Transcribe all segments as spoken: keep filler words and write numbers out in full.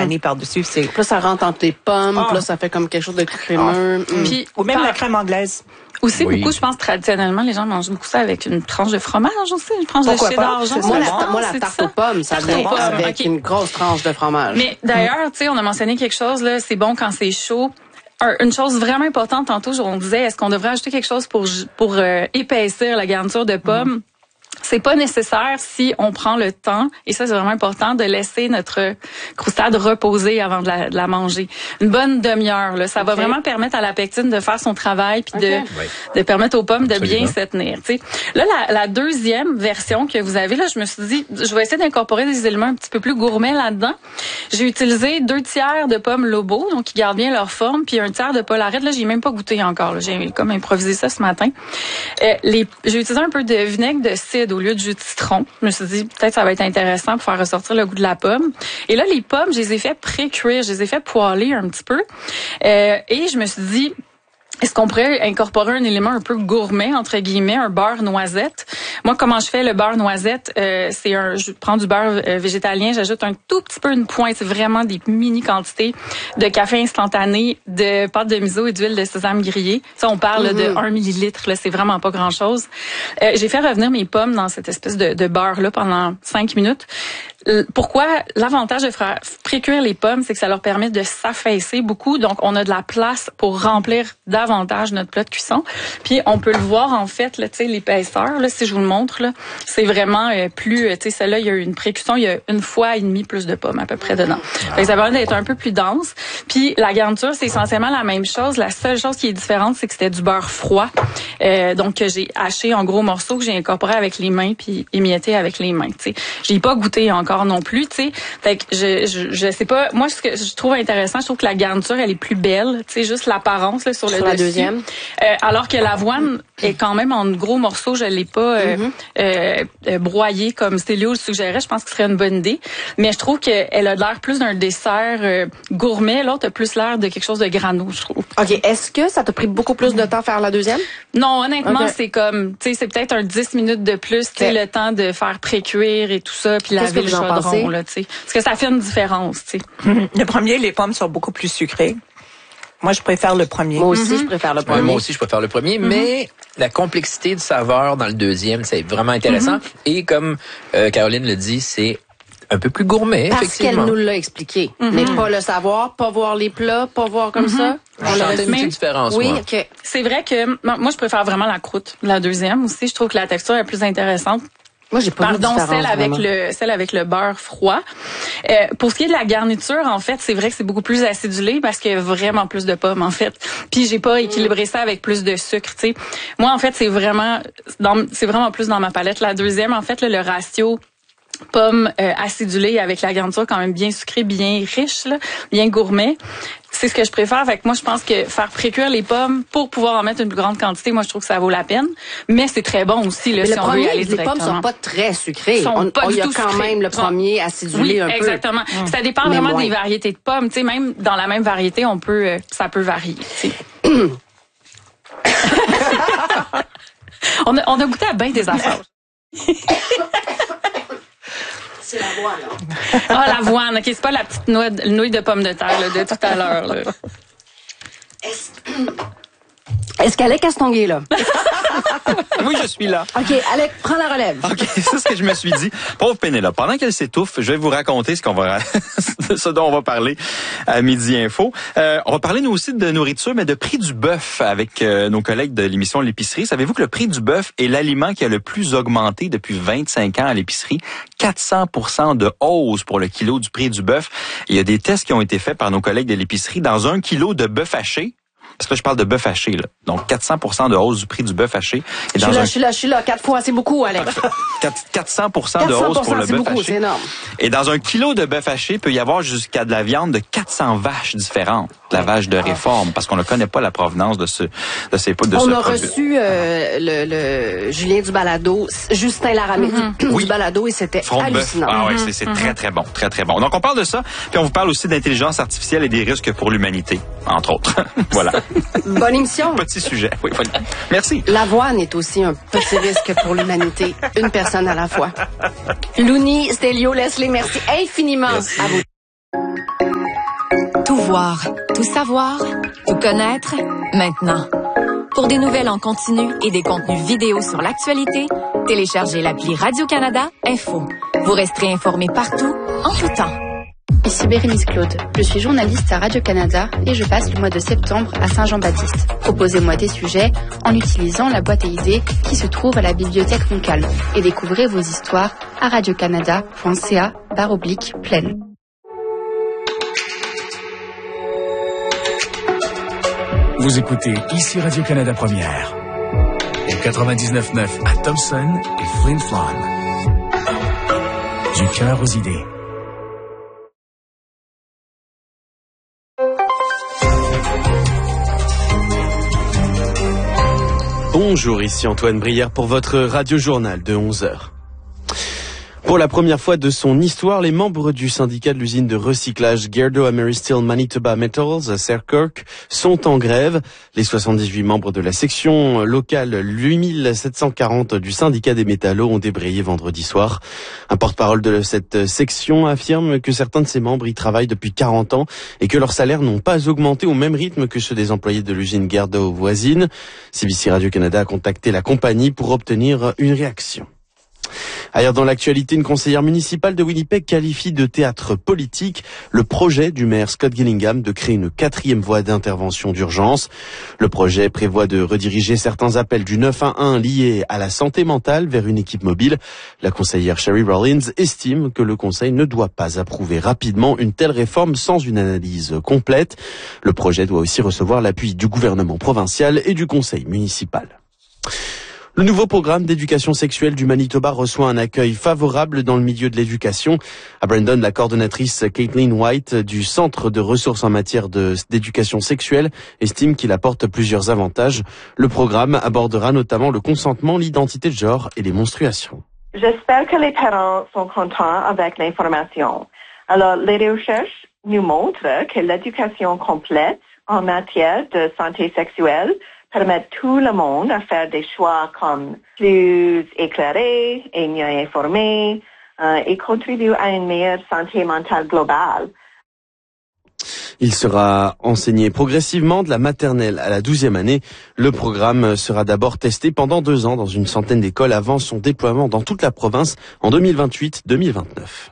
glaner par-dessus. C'est... Puis là, ça rentre entre les pommes, ah. puis là, ça fait comme quelque chose de crémeux. Ah. Mm. Puis, ou même par... la crème anglaise. Aussi, oui. beaucoup, Ah, je pense, traditionnellement, les gens mangent beaucoup ça avec une tranche de fromage aussi, une tranche Pourquoi de cheddar. Moi, la, moi, la tarte aux pommes, ça vient bon. avec okay. une grosse tranche de fromage. Mais d'ailleurs, tu sais, on a mentionné quelque chose, là, c'est bon quand c'est chaud. Une chose vraiment importante, tantôt, on disait, est-ce qu'on devrait ajouter quelque chose pour, pour euh, épaissir la garniture de pommes? Mm. C'est pas nécessaire si on prend le temps, et ça c'est vraiment important, de laisser notre croustade reposer avant de la, de la manger. Une bonne demi-heure, là, ça okay. va vraiment permettre à la pectine de faire son travail puis okay. de, oui. de permettre aux pommes Absolument. de bien se tenir. T'sais. Là, la, la deuxième version que vous avez, là, je me suis dit, je vais essayer d'incorporer des éléments un petit peu plus gourmets là-dedans. J'ai utilisé deux tiers de pommes Lobo, donc qui gardent bien leur forme, puis un tiers de Polarette. Là, j'ai même pas goûté encore. Là. J'ai comme improvisé ça ce matin. Euh, les, j'ai utilisé un peu de vinaigre de cidre au lieu de jus de citron. Je me suis dit, peut-être ça va être intéressant pour faire ressortir le goût de la pomme. Et là, les pommes, je les ai fait pré-cuire, je les ai fait poêler un petit peu. Euh, et je me suis dit, est-ce qu'on pourrait incorporer un élément un peu gourmet, entre guillemets, un beurre noisette? Moi, comment je fais le beurre noisette? Euh, c'est un, je prends du beurre euh, végétalien, j'ajoute un tout petit peu, une pointe, vraiment des mini quantités de café instantané, de pâte de miso et d'huile de sésame grillée. Ça, on parle mm-hmm. de un millilitre, là, c'est vraiment pas grand-chose. Euh, j'ai fait revenir mes pommes dans cette espèce de, de beurre-là pendant cinq minutes. Pourquoi? L'avantage de pré-cuire les pommes, c'est que ça leur permet de s'affaisser beaucoup. Donc, on a de la place pour remplir davantage notre plat de cuisson. Puis, on peut le voir, en fait, là, tu sais, l'épaisseur, là, si je vous le montre, là, c'est vraiment euh, plus, tu sais, celle-là, il y a une pré-cuisson, il y a une fois et demie plus de pommes, à peu près, dedans. Fait que ça permet d'être un peu plus dense. Puis, la garniture, c'est essentiellement la même chose. La seule chose qui est différente, c'est que c'était du beurre froid. Euh, donc, que j'ai haché en gros morceaux, que j'ai incorporé avec les mains, puis émietté avec les mains, tu sais. J'ai pas goûté encore non plus, tu sais. Fait que je, je je sais pas, moi ce que je trouve intéressant, je trouve que la garniture elle est plus belle, tu sais, juste l'apparence là sur le sur dessus. La deuxième. Euh, alors que l'avoine est quand même en gros morceaux, je l'ai pas euh, mm-hmm. euh, euh, broyée comme Stélio le suggérait, je pense que ce serait une bonne idée, mais je trouve qu'elle a l'air plus d'un dessert euh, gourmet, l'autre a plus l'air de quelque chose de grano, je trouve. OK, est-ce que ça t'a pris beaucoup plus de temps à faire la deuxième? Non, honnêtement, okay. c'est comme tu sais, c'est peut-être un dix minutes de plus, tu sais, okay. le temps de faire pré-cuire et tout ça, puis laver le chaudron là, tu sais. Parce que ça fait une différence, tu sais. Le premier, les pommes sont beaucoup plus sucrées. Moi, je préfère le premier. Moi aussi, mm-hmm. je préfère le premier. Ouais, moi aussi, je préfère le premier, mm-hmm. mais la complexité de saveur dans le deuxième, c'est vraiment intéressant. Mm-hmm. Et comme euh, Caroline le dit, c'est un peu plus gourmet, Parce effectivement. qu'elle nous l'a expliqué. Mm-hmm. Mais pas le savoir, pas voir les plats, pas voir comme mm-hmm. ça. On a une petite différence, oui, moi. OK. C'est vrai que moi, je préfère vraiment la croûte. La deuxième aussi, je trouve que la texture est plus intéressante. Moi, j'ai pas Pardon, celle avec vraiment. le celle avec le beurre froid. Euh, pour ce qui est de la garniture, en fait, c'est vrai que c'est beaucoup plus acidulé parce qu'il y a vraiment plus de pommes, en fait. Puis j'ai pas équilibré ça avec plus de sucre, tu sais. Moi, en fait, c'est vraiment dans, c'est vraiment plus dans ma palette. La deuxième, en fait, là, le ratio pommes euh, acidulées avec la garniture quand même bien sucrée, bien riche, là, bien gourmet. C'est ce que je préfère. Fait que moi, je pense que faire pré-cuire les pommes pour pouvoir en mettre une plus grande quantité, moi, je trouve que ça vaut la peine. Mais c'est très bon aussi, là, mais si le on premier, veut y aller les directement. pommes sont pas très sucrées. Sont on, pas on du y a tout quand sucrées. même le premier acidulé oui, un exactement. peu. Mmh. Ça dépend mais vraiment moins. des variétés de pommes. Tu sais, même dans la même variété, on peut, euh, ça peut varier. on, a, on a goûté à bien des affaires. C'est l'avoine, là. Ah, l'avoine. OK, c'est pas la petite nouille, nouille de pomme de terre là, de tout à l'heure. Là. Est-ce, Est-ce qu'Alec Castonguay, là? Oui, je suis là. OK, Alec, prends la relève. OK, c'est ce que je me suis dit. Pauvre Pénélope, pendant qu'elle s'étouffe, je vais vous raconter ce qu'on va, ce dont on va parler à Midi Info. Euh, on va parler nous aussi de nourriture, mais de prix du bœuf avec euh, nos collègues de l'émission L'épicerie. Savez-vous que le prix du bœuf est l'aliment qui a le plus augmenté depuis vingt-cinq ans à l'épicerie? quatre cents pour cent de hausse pour le kilo du prix du bœuf. Il y a des tests qui ont été faits par nos collègues de l'épicerie. Dans un kilo de bœuf haché, parce que là, je parle de bœuf haché, là. Donc, quatre cents pour cent de hausse du prix du bœuf haché. Et dans je suis là, un... je suis là, je suis là. Quatre fois, c'est beaucoup, Alex. quatre cents pour cent de hausse pour le bœuf beaucoup, haché. C'est énorme. Et dans un kilo de bœuf haché, il peut y avoir jusqu'à de la viande de quatre cents vaches différentes. La vache de réforme, parce qu'on ne connaît pas la provenance de ce, de ces, de On ce a produit. reçu euh, le, le Julien du Balado, Justin Laramé mm-hmm. du, oui. du Balado, et c'était Front hallucinant. Ah oui, c'est, c'est mm-hmm. très, très bon, très, très bon. Donc, on parle de ça, puis on vous parle aussi d'intelligence artificielle et des risques pour l'humanité, entre autres. Voilà. Bonne émission. Petit sujet. Oui, oui. Merci. L'avoine est aussi un petit risque pour l'humanité. Une personne à la fois. Louni, Stélio, Leslie, merci infiniment merci. à vous. voir, tout savoir, tout connaître, maintenant. Pour des nouvelles en continu et des contenus vidéo sur l'actualité, téléchargez l'appli Radio-Canada Info. Vous resterez informés partout, en tout temps. Ici Bérénice Claude. Je suis journaliste à Radio-Canada et je passe le mois de septembre à Saint-Jean-Baptiste. Proposez-moi des sujets en utilisant la boîte à idées qui se trouve à la bibliothèque Montcalm et découvrez vos histoires à radiocanada.ca barre oblique pleine. Vous écoutez ici Radio-Canada Première. Au quatre-vingt-dix-neuf neuf à Thompson et Flin Flon. Du cœur aux idées. Bonjour, ici Antoine Brière pour votre radio-journal de onze heures. Pour la première fois de son histoire, les membres du syndicat de l'usine de recyclage Gardo Ameristeel Manitoba Metals à Selkirk sont en grève. Les soixante-dix-huit membres de la section locale huit mille sept cent quarante du syndicat des métallos ont débrayé vendredi soir. Un porte-parole de cette section affirme que certains de ses membres y travaillent depuis quarante ans et que leurs salaires n'ont pas augmenté au même rythme que ceux des employés de l'usine Gardo voisine. C B C Radio-Canada a contacté la compagnie pour obtenir une réaction. Ailleurs dans l'actualité, une conseillère municipale de Winnipeg qualifie de théâtre politique le projet du maire Scott Gillingham de créer une quatrième voie d'intervention d'urgence. Le projet prévoit de rediriger certains appels du neuf un un liés à la santé mentale vers une équipe mobile. La conseillère Sherry Rollins estime que le conseil ne doit pas approuver rapidement une telle réforme sans une analyse complète. Le projet doit aussi recevoir l'appui du gouvernement provincial et du conseil municipal. Le nouveau programme d'éducation sexuelle du Manitoba reçoit un accueil favorable dans le milieu de l'éducation. À Brandon, la coordonnatrice Caitlin White du Centre de ressources en matière de, d'éducation sexuelle estime qu'il apporte plusieurs avantages. Le programme abordera notamment le consentement, l'identité de genre et les menstruations. J'espère que les parents sont contents avec l'information. Alors, les recherches nous montrent que l'éducation complète en matière de santé sexuelle permet tout le monde à faire des choix comme plus éclairés et mieux informés euh, et contribue à une meilleure santé mentale globale. Il sera enseigné progressivement de la maternelle à la douzième année. Le programme sera d'abord testé pendant deux ans dans une centaine d'écoles avant son déploiement dans toute la province en deux mille vingt-huit deux mille vingt-neuf.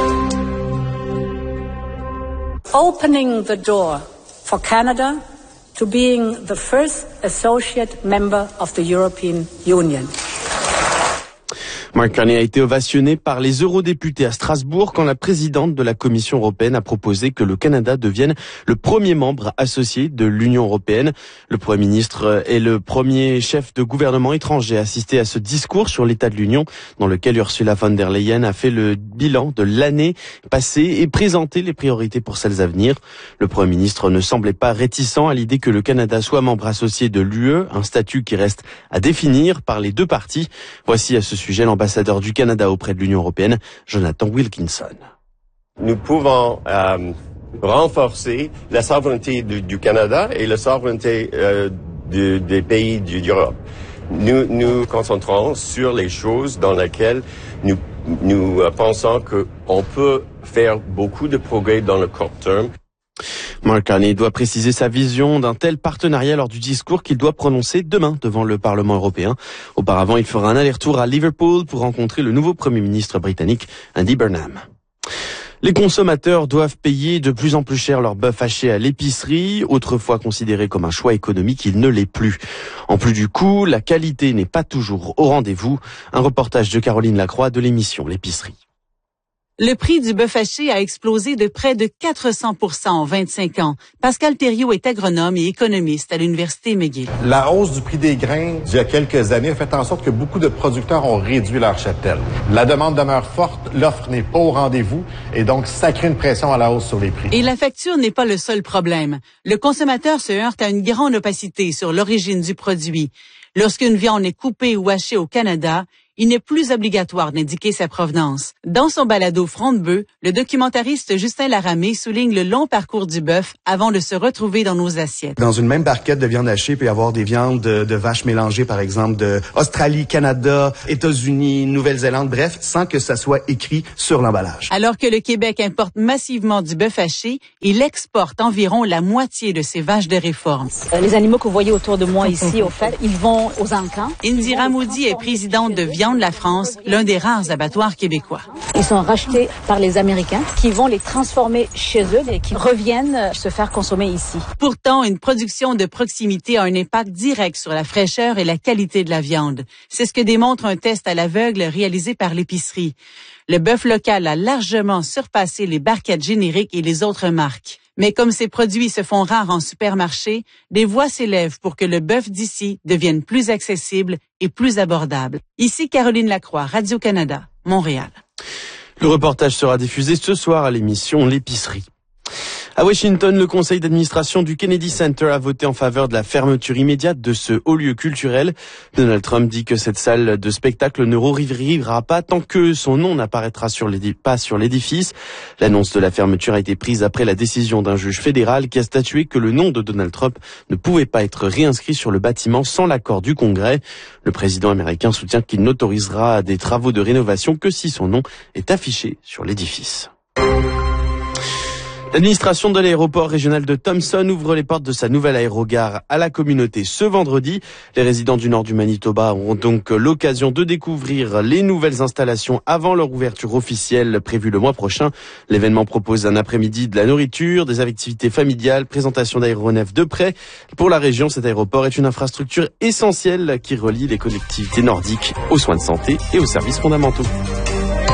Opening the door for Canada to being the first associate member of the European Union. Mark Carney a été ovationné par les eurodéputés à Strasbourg quand la présidente de la Commission européenne a proposé que le Canada devienne le premier membre associé de l'Union européenne. Le Premier ministre est le premier chef de gouvernement étranger à assister à ce discours sur l'état de l'Union dans lequel Ursula von der Leyen a fait le bilan de l'année passée et présenté les priorités pour celles à venir. Le Premier ministre ne semblait pas réticent à l'idée que le Canada soit membre associé de l'U E, un statut qui reste à définir par les deux parties. Voici à ce sujet l'ambassadeur Ambassadeur du Canada auprès de l'Union européenne, Jonathan Wilkinson. Nous pouvons euh, renforcer la souveraineté du, du Canada et la souveraineté euh, de, des pays du, d'Europe. Nous nous concentrons sur les choses dans lesquelles nous, nous euh, pensons qu'on peut faire beaucoup de progrès dans le court terme. Mark Carney doit préciser sa vision d'un tel partenariat lors du discours qu'il doit prononcer demain devant le Parlement européen. Auparavant, il fera un aller-retour à Liverpool pour rencontrer le nouveau Premier ministre britannique, Andy Burnham. Les consommateurs doivent payer de plus en plus cher leur bœuf haché à l'épicerie, autrefois considéré comme un choix économique, il ne l'est plus. En plus du coût, la qualité n'est pas toujours au rendez-vous. Un reportage de Caroline Lacroix de l'émission L'épicerie. Le prix du bœuf haché a explosé de près de quatre cents pour cent en vingt-cinq ans. Pascal Thériault est agronome et économiste à l'Université McGill. La hausse du prix des grains d'il y a quelques années a fait en sorte que beaucoup de producteurs ont réduit leur cheptel. La demande demeure forte, l'offre n'est pas au rendez-vous et donc ça crée une pression à la hausse sur les prix. Et la facture n'est pas le seul problème. Le consommateur se heurte à une grande opacité sur l'origine du produit. Lorsqu'une viande est coupée ou hachée au Canada, il n'est plus obligatoire d'indiquer sa provenance. Dans son balado Front de bœuf, le documentariste Justin Laramé souligne le long parcours du bœuf avant de se retrouver dans nos assiettes. Dans une même barquette de viande hachée, il peut y avoir des viandes de, de vaches mélangées, par exemple, de Australie, Canada, États-Unis, Nouvelle-Zélande, bref, sans que ça soit écrit sur l'emballage. Alors que le Québec importe massivement du bœuf haché, il exporte environ la moitié de ses vaches de réforme. Les animaux que vous voyez autour de moi ici, au fait, ils vont aux encans. Indira Moudi est présidente de Viande La France, l'un des rares abattoirs québécois. Ils sont rachetés par les Américains qui vont les transformer chez eux et qui reviennent se faire consommer ici. Pourtant, une production de proximité a un impact direct sur la fraîcheur et la qualité de la viande. C'est ce que démontre un test à l'aveugle réalisé par l'épicerie. Le bœuf local a largement surpassé les barquettes génériques et les autres marques. Mais comme ces produits se font rares en supermarché, des voix s'élèvent pour que le bœuf d'ici devienne plus accessible et plus abordable. Ici Caroline Lacroix, Radio-Canada, Montréal. Le reportage sera diffusé ce soir à l'émission L'épicerie. À Washington, le conseil d'administration du Kennedy Center a voté en faveur de la fermeture immédiate de ce haut lieu culturel. Donald Trump dit que cette salle de spectacle ne revivra pas tant que son nom n'apparaîtra sur pas sur l'édifice. L'annonce de la fermeture a été prise après la décision d'un juge fédéral qui a statué que le nom de Donald Trump ne pouvait pas être réinscrit sur le bâtiment sans l'accord du Congrès. Le président américain soutient qu'il n'autorisera des travaux de rénovation que si son nom est affiché sur l'édifice. L'administration de l'aéroport régional de Thompson ouvre les portes de sa nouvelle aérogare à la communauté ce vendredi. Les résidents du nord du Manitoba auront donc l'occasion de découvrir les nouvelles installations avant leur ouverture officielle prévue le mois prochain. L'événement propose un après-midi de la nourriture, des activités familiales, présentation d'aéronefs de près. Pour la région, cet aéroport est une infrastructure essentielle qui relie les collectivités nordiques aux soins de santé et aux services fondamentaux.